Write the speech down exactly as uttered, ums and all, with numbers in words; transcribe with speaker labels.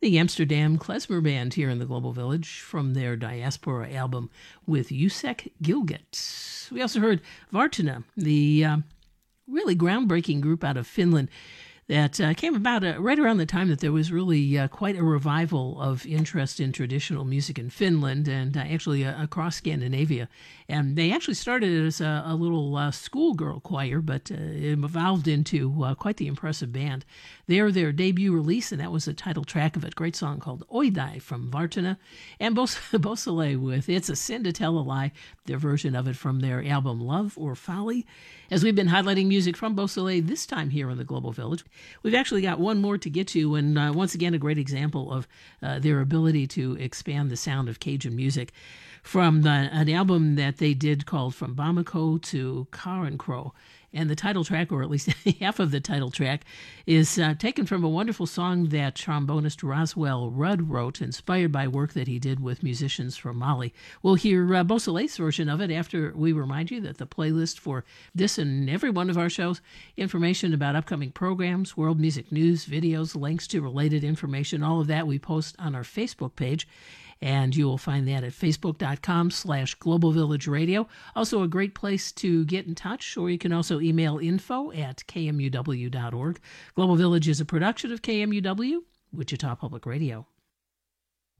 Speaker 1: The Amsterdam Klezmer Band here in the Global Village from their Diaspora album with Yusek Gilgit. We also heard Vartuna, the uh, really groundbreaking group out of Finland that uh, came about uh, right around the time that there was really uh, quite a revival of interest in traditional music in Finland and uh, actually uh, across Scandinavia. And they actually started as a, a little uh, schoolgirl choir, but uh, it evolved into uh, quite the impressive band. They're their debut release, and that was the title track of it. Great song called Oidai from Vartuna. And Beausoleil with It's a Sin to Tell a Lie, their version of it from their album Love or Folly. As we've been highlighting music from Beausoleil this time here in the Global Village, we've actually got one more to get to, and uh, once again, a great example of uh, their ability to expand the sound of Cajun music from the, an album that they did called From Bamako to Carencro. And the title track, or at least half of the title track, is uh, taken from a wonderful song that trombonist Roswell Rudd wrote, inspired by work that he did with musicians from Mali. We'll hear uh, Beausoleil's version of it after we remind you that the playlist for this and every one of our shows, information about upcoming programs, world music news, videos, links to related information, all of that we post on our Facebook page. And you will find that at facebook.com slash Global Village Radio. Also a great place to get in touch, or you can also email info at k m u w dot org. Global Village is a production of K M U W, Wichita Public Radio.